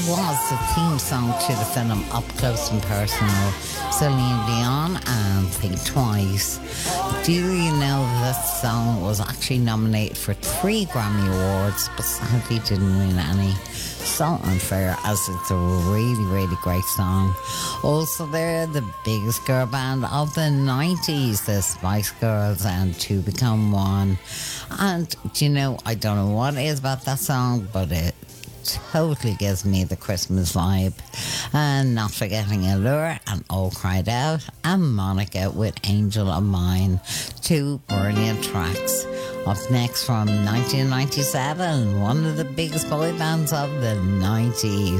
Was the theme song to the film Up Close and Personal. Celine Dion and Think Twice. Do you know this song was actually nominated for 3 Grammy Awards, but sadly didn't win any? So unfair, as it's a really, really great song. Also, they're the biggest girl band of the 90s, the Spice Girls and To Become One. And, do you know, I don't know what it is about that song, but it totally gives me the Christmas vibe. And not forgetting Allure and All Cried Out and Monica with Angel of Mine. 2 brilliant tracks. Up next from 1997, one of the biggest boy bands of the 90s.